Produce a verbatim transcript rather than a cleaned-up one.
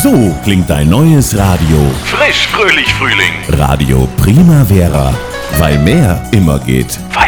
So klingt dein neues Radio. Frisch, fröhlich, Frühling. Radio Primavera. Weil mehr immer geht. Weil